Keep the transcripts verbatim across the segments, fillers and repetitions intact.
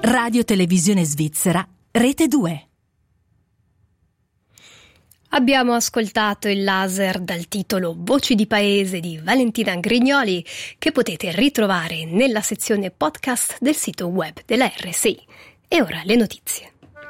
Radio Televisione Svizzera, Rete due. Abbiamo ascoltato il laser dal titolo Voci di Paese di Valentina Grignoli, che potete ritrovare nella sezione podcast del sito web della R S I. E ora le notizie.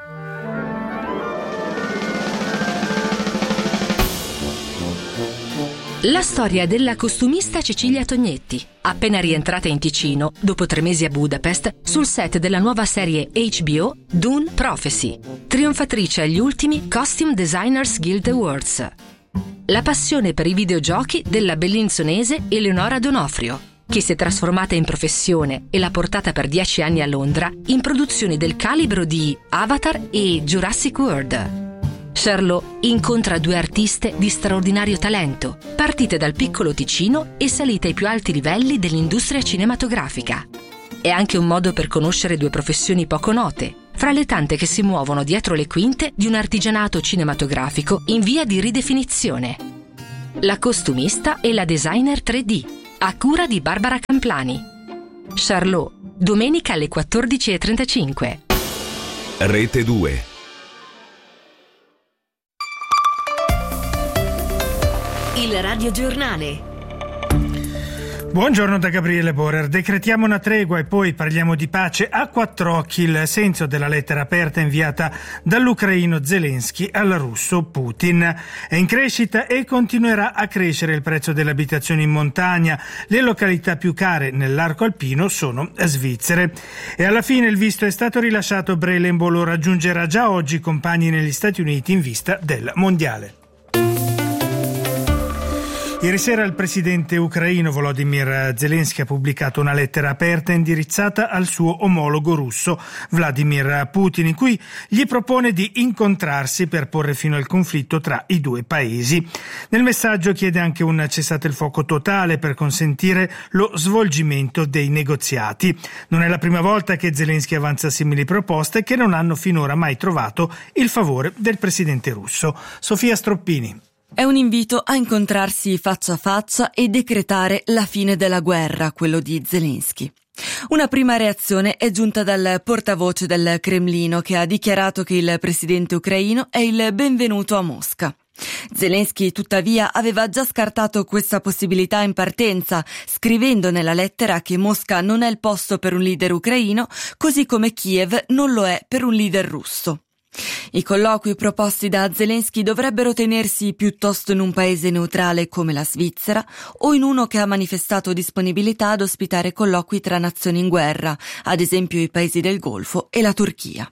La storia della costumista Cecilia Tognetti, appena rientrata in Ticino dopo tre mesi a Budapest sul set della nuova serie H B O Dune Prophecy, trionfatrice agli ultimi Costume Designers Guild Awards. La passione per i videogiochi della bellinzonese Eleonora Donofrio, che si è trasformata in professione e l'ha portata per dieci anni a Londra in produzioni del calibro di Avatar e Jurassic World. Charlot incontra due artiste di straordinario talento, partite dal piccolo Ticino e salite ai più alti livelli dell'industria cinematografica. È anche un modo per conoscere due professioni poco note, fra le tante che si muovono dietro le quinte di un artigianato cinematografico in via di ridefinizione. La costumista e la designer tre D, a cura di Barbara Camplani. Charlot, domenica alle quattordici e trentacinque. Rete due. Il radiogiornale. Buongiorno da Gabriele Borer. Decretiamo una tregua e poi parliamo di pace a quattro occhi, il senso della lettera aperta inviata dall'ucraino Zelensky al russo Putin. È in crescita e continuerà a crescere il prezzo delle abitazioni in montagna. Le località più care nell'arco alpino sono svizzere. E alla fine il visto è stato rilasciato. Brelenbo lo raggiungerà già oggi, compagni negli Stati Uniti in vista del mondiale. Ieri sera il presidente ucraino Volodymyr Zelensky ha pubblicato una lettera aperta indirizzata al suo omologo russo Vladimir Putin, in cui gli propone di incontrarsi per porre fine al conflitto tra i due paesi. Nel messaggio chiede anche un cessate il fuoco totale per consentire lo svolgimento dei negoziati. Non è la prima volta che Zelensky avanza simili proposte che non hanno finora mai trovato il favore del presidente russo. Sofia Stroppini. È un invito a incontrarsi faccia a faccia e decretare la fine della guerra, quello di Zelensky. Una prima reazione è giunta dal portavoce del Cremlino, che ha dichiarato che il presidente ucraino è il benvenuto a Mosca. Zelensky, tuttavia, aveva già scartato questa possibilità in partenza, scrivendo nella lettera che Mosca non è il posto per un leader ucraino, così come Kiev non lo è per un leader russo. I colloqui proposti da Zelensky dovrebbero tenersi piuttosto in un paese neutrale come la Svizzera o in uno che ha manifestato disponibilità ad ospitare colloqui tra nazioni in guerra, ad esempio i paesi del Golfo e la Turchia.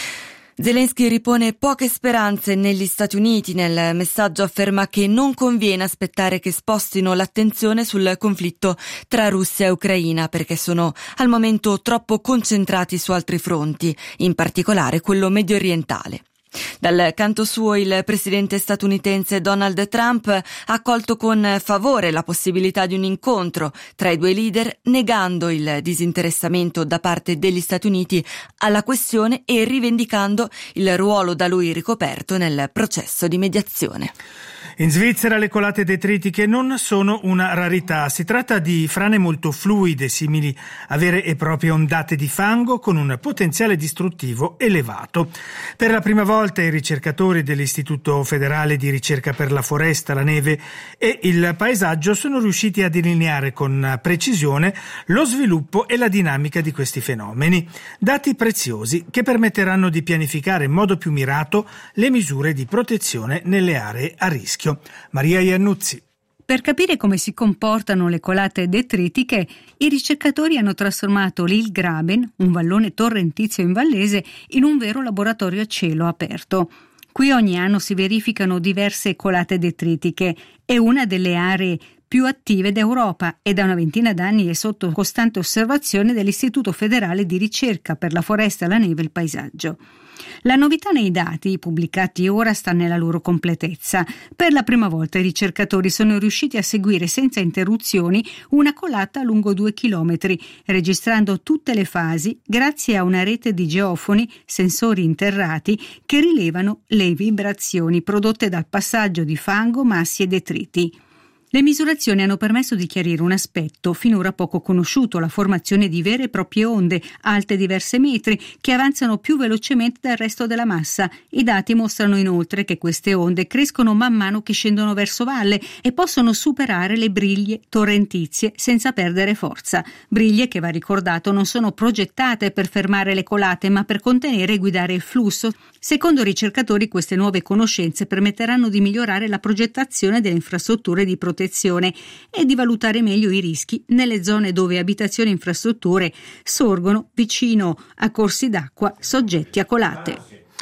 Zelensky ripone poche speranze negli Stati Uniti. Nel messaggio afferma che non conviene aspettare che spostino l'attenzione sul conflitto tra Russia e Ucraina, perché sono al momento troppo concentrati su altri fronti, in particolare quello mediorientale. Dal canto suo il presidente statunitense Donald Trump ha accolto con favore la possibilità di un incontro tra i due leader, negando il disinteressamento da parte degli Stati Uniti alla questione e rivendicando il ruolo da lui ricoperto nel processo di mediazione. In Svizzera le colate detritiche non sono una rarità. Si tratta di frane molto fluide, simili a vere e proprie ondate di fango con un potenziale distruttivo elevato. Per la prima volta i ricercatori dell'Istituto Federale di Ricerca per la Foresta, la Neve e il Paesaggio sono riusciti a delineare con precisione lo sviluppo e la dinamica di questi fenomeni. Dati preziosi che permetteranno di pianificare in modo più mirato le misure di protezione nelle aree a rischio. Maria Iannuzzi. Per capire come si comportano le colate detritiche, i ricercatori hanno trasformato l'Ilgraben, un vallone torrentizio in vallese, in un vero laboratorio a cielo aperto. Qui ogni anno si verificano diverse colate detritiche. È una delle aree più attive d'Europa e da una ventina d'anni è sotto costante osservazione dell'Istituto Federale di Ricerca per la Foresta, la Neve e il Paesaggio. La novità nei dati pubblicati ora sta nella loro completezza. Per la prima volta i ricercatori sono riusciti a seguire senza interruzioni una colata lungo due chilometri, registrando tutte le fasi grazie a una rete di geofoni, sensori interrati, che rilevano le vibrazioni prodotte dal passaggio di fango, massi e detriti. Le misurazioni hanno permesso di chiarire un aspetto finora poco conosciuto, la formazione di vere e proprie onde, alte diversi metri, che avanzano più velocemente del resto della massa. I dati mostrano inoltre che queste onde crescono man mano che scendono verso valle e possono superare le briglie torrentizie senza perdere forza. Briglie che, va ricordato, non sono progettate per fermare le colate, ma per contenere e guidare il flusso. Secondo i ricercatori, queste nuove conoscenze permetteranno di migliorare la progettazione delle infrastrutture di protezione e di valutare meglio i rischi nelle zone dove abitazioni e infrastrutture sorgono vicino a corsi d'acqua soggetti a colate.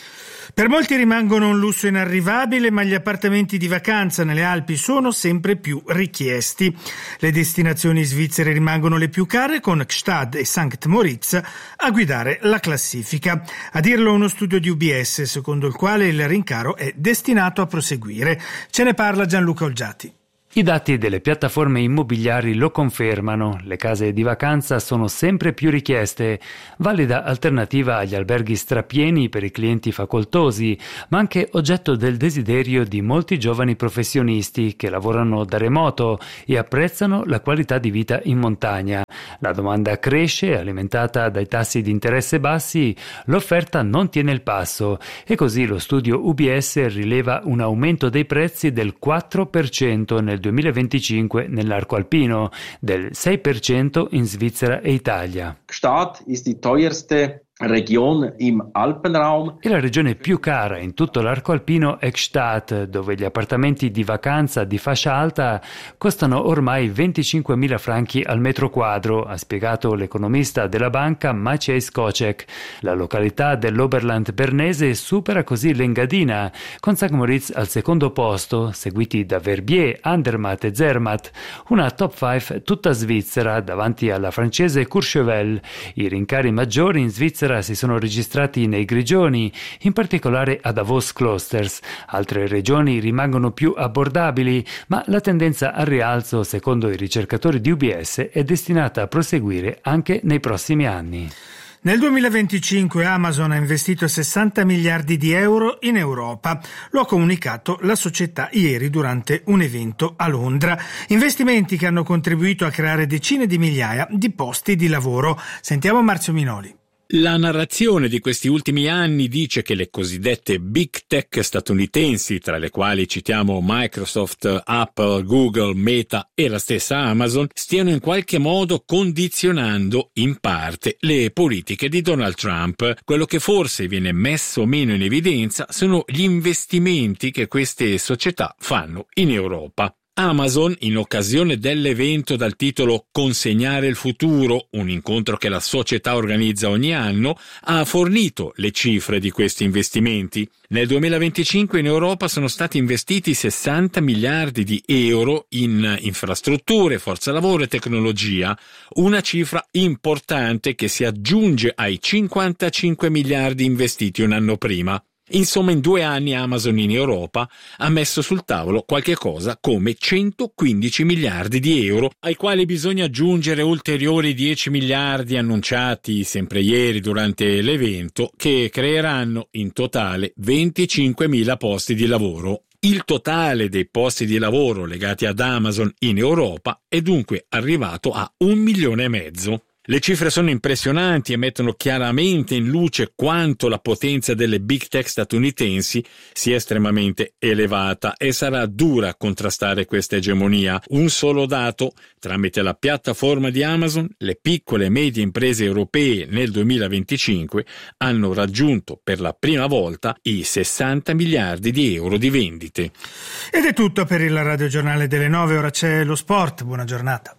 Per molti rimangono un lusso inarrivabile, ma gli appartamenti di vacanza nelle Alpi sono sempre più richiesti. Le destinazioni svizzere rimangono le più care, con Gstaad e Sankt Moritz a guidare la classifica. A dirlo uno studio di U B S, secondo il quale il rincaro è destinato a proseguire. Ce ne parla Gianluca Olgiati. I dati delle piattaforme immobiliari lo confermano, le case di vacanza sono sempre più richieste, valida alternativa agli alberghi strapieni per i clienti facoltosi, ma anche oggetto del desiderio di molti giovani professionisti che lavorano da remoto e apprezzano la qualità di vita in montagna. La domanda cresce, alimentata dai tassi di interesse bassi, l'offerta non tiene il passo e così lo studio U B S rileva un aumento dei prezzi del quattro per cento nel duemilaventicinque nell'arco alpino, del sei per cento in Svizzera e Italia. Gstaad ist die teuerste Region im Alpenraum. E la regione più cara in tutto l'arco alpino è Gstaad, dove gli appartamenti di vacanza di fascia alta costano ormai venticinquemila franchi al metro quadro, ha spiegato l'economista della banca Maciej Skocek. La località dell'Oberland bernese supera così l'Engadina, con Sankt Moritz al secondo posto, seguiti da Verbier, Andermatt e Zermatt, una top cinque tutta svizzera davanti alla francese Courchevel. I rincari maggiori in Svizzera si sono registrati nei Grigioni, in particolare a Davos Klosters. Altre regioni rimangono più abbordabili, ma la tendenza al rialzo, secondo i ricercatori di U B S, è destinata a proseguire anche nei prossimi anni. Nel duemilaventicinque Amazon ha investito sessanta miliardi di euro in Europa. Lo ha comunicato la società ieri durante un evento a Londra. Investimenti che hanno contribuito a creare decine di migliaia di posti di lavoro. Sentiamo Marzio Minoli. La narrazione di questi ultimi anni dice che le cosiddette big tech statunitensi, tra le quali citiamo Microsoft, Apple, Google, Meta e la stessa Amazon, stiano in qualche modo condizionando in parte le politiche di Donald Trump. Quello che forse viene messo meno in evidenza sono gli investimenti che queste società fanno in Europa. Amazon, in occasione dell'evento dal titolo Consegnare il futuro, un incontro che la società organizza ogni anno, ha fornito le cifre di questi investimenti. Nel duemilaventicinque in Europa sono stati investiti sessanta miliardi di euro in infrastrutture, forza lavoro e tecnologia, una cifra importante che si aggiunge ai cinquantacinque miliardi investiti un anno prima. Insomma, in due anni Amazon in Europa ha messo sul tavolo qualche cosa come centoquindici miliardi di euro, ai quali bisogna aggiungere ulteriori dieci miliardi annunciati sempre ieri durante l'evento, che creeranno in totale venticinquemila posti di lavoro. Il totale dei posti di lavoro legati ad Amazon in Europa è dunque arrivato a un milione e mezzo. Le cifre sono impressionanti e mettono chiaramente in luce quanto la potenza delle big tech statunitensi sia estremamente elevata e sarà dura contrastare questa egemonia. Un solo dato: tramite la piattaforma di Amazon, le piccole e medie imprese europee nel duemilaventicinque hanno raggiunto per la prima volta i sessanta miliardi di euro di vendite. Ed è tutto per il radiogiornale delle nove, ora c'è lo sport. Buona giornata.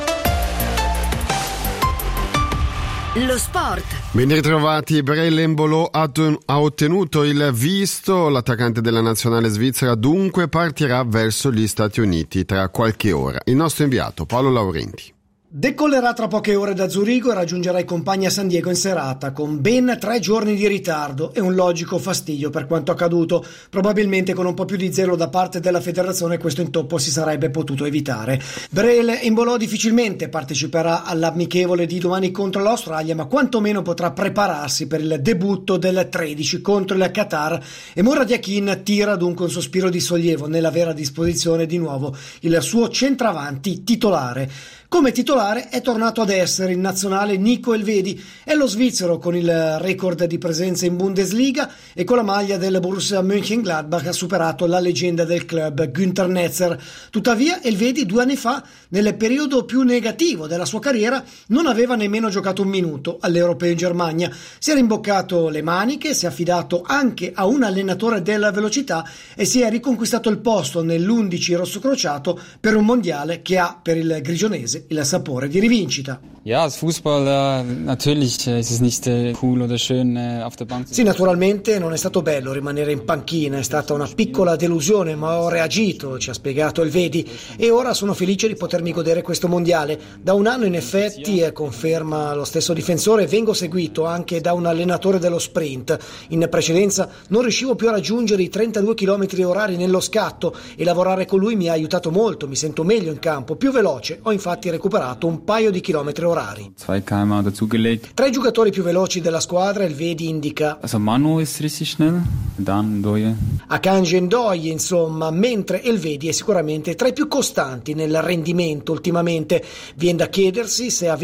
Lo sport. Ben ritrovati. Brel Embolo ha ottenuto il visto. L'attaccante della nazionale svizzera dunque partirà verso gli Stati Uniti tra qualche ora. Il nostro inviato Paolo Laurenti. Decollerà tra poche ore da Zurigo e raggiungerà i compagni a San Diego in serata, con ben tre giorni di ritardo e un logico fastidio per quanto accaduto. Probabilmente con un po' più di zelo da parte della federazione questo intoppo si sarebbe potuto evitare. Breel Embolo difficilmente parteciperà all'amichevole di domani contro l'Australia, ma quantomeno potrà prepararsi per il debutto del tredici contro il Qatar, e Mourad Yakin tira dunque un sospiro di sollievo nell'avere a disposizione di nuovo il suo centravanti titolare. Come titolare è tornato ad essere il nazionale Nico Elvedi, è lo svizzero con il record di presenza in Bundesliga e con la maglia del Borussia Mönchengladbach ha superato la leggenda del club Günther Netzer. Tuttavia Elvedi due anni fa, nel periodo più negativo della sua carriera, non aveva nemmeno giocato un minuto all'Europeo in Germania. Si è rimboccato le maniche, si è affidato anche a un allenatore della velocità e si è riconquistato il posto nell'undici rossocrociato per un mondiale che ha per il grigionese il sapore di rivincita. Ja, als Fußballer natürlich ist es nicht cool oder schön auf der Bank. Sì, naturalmente non è stato bello rimanere in panchina, è stata una piccola delusione, ma ho reagito, ci ha spiegato Elvedi, e ora sono felice di potermi godere questo mondiale. Da un anno in effetti, e conferma lo stesso difensore, vengo seguito anche da un allenatore dello sprint. In precedenza non riuscivo più a raggiungere i trentadue chilometri orari nello scatto e lavorare con lui mi ha aiutato molto, mi sento meglio in campo, più veloce, ho infatti recuperato un paio di chilometri orari. zwei Kilometer dazugelegt. Tra i giocatori più veloci della squadra Elvedi indica Also Manu ist richtig schnell, dann Ndoye. Akanji Ndoye, insomma, mentre Elvedi è sicuramente tra i più costanti nel rendimento ultimamente. Viene da chiedersi se